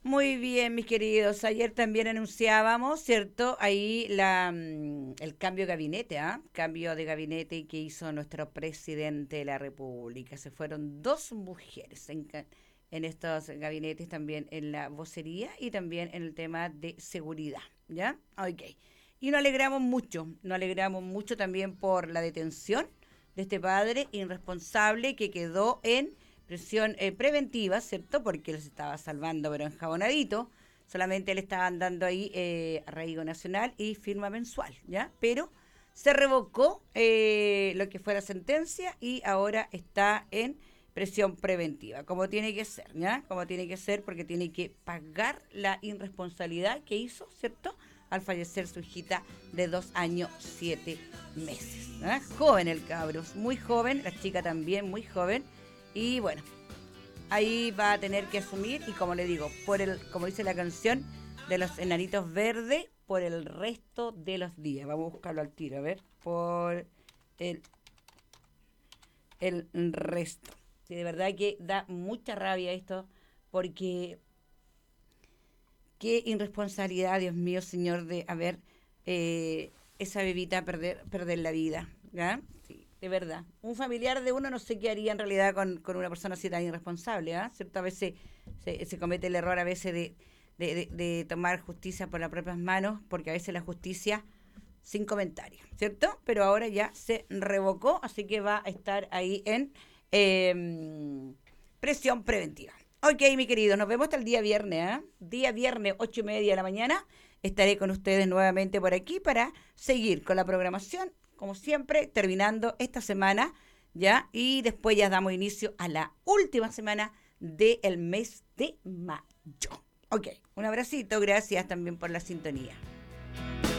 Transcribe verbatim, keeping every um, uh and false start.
Muy bien, mis queridos. Ayer también anunciábamos, ¿cierto? Ahí la, mm, el cambio de gabinete, ¿ah? Cambio de gabinete que hizo nuestro presidente de la República. Se fueron dos mujeres en, ca- en estos gabinetes, también en la vocería y también en el tema de seguridad, ¿ya? Ok. Y nos alegramos mucho, nos alegramos mucho también por la detención de este padre irresponsable que quedó en prisión eh, preventiva, ¿cierto? Porque él se estaba salvando, pero enjabonadito. Solamente le estaban dando ahí eh, arraigo nacional y firma mensual, ¿ya? Pero se revocó eh, lo que fue la sentencia y ahora está en prisión preventiva, como tiene que ser, ¿ya? Como tiene que ser, porque tiene que pagar la irresponsabilidad que hizo, ¿cierto? Al fallecer su hijita de dos años, siete meses. ¿eh? Joven el cabro, muy joven, la chica también muy joven. Y bueno, ahí va a tener que asumir, y como le digo, por el, como dice la canción de los enanitos verdes, por el resto de los días. Vamos a buscarlo al tiro, a ver, por el, el resto. Sí, de verdad que da mucha rabia esto, porque qué irresponsabilidad, Dios mío, señor, de haber eh, esa bebita perder, perder la vida, ¿ya? Sí, de verdad. Un familiar de uno no sé qué haría en realidad con, con una persona así tan irresponsable, ¿ah? ¿Cierto? A veces se, se comete el error a veces de, de, de, de tomar justicia por las propias manos, porque a veces la justicia sin comentarios, ¿cierto? Pero ahora ya se revocó, así que va a estar ahí en eh, presión preventiva. Ok, mi querido, nos vemos hasta el día viernes, ¿eh? Día viernes, ocho y media de la mañana. Estaré con ustedes nuevamente por aquí para seguir con la programación, como siempre, terminando esta semana, ¿ya? Y después ya damos inicio a la última semana del mes de mayo. Ok, un abracito, gracias también por la sintonía.